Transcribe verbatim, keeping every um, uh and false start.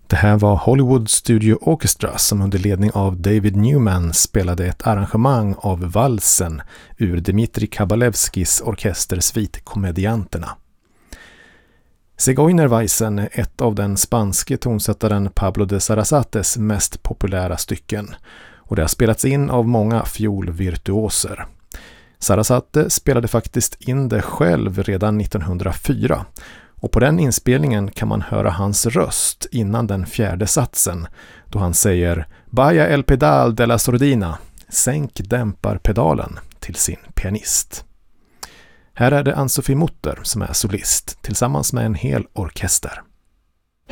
Det här var Hollywood Studio Orchestra som under ledning av David Newman spelade ett arrangemang av valsen ur Dmitrij Kabalevskis orkestersvit Komedianterna. Zigeunerweisen är ett av den spanske tonsättaren Pablo de Sarasates mest populära stycken och det har spelats in av många fiolvirtuoser. Sarasate spelade faktiskt in det själv redan nittonhundrafyra och på den inspelningen kan man höra hans röst innan den fjärde satsen då han säger «Baja el pedal de la sordina», sänk dämparpedalen till sin pianist. Här är det Ann-Sofie Mutter som är solist tillsammans med en hel orkester.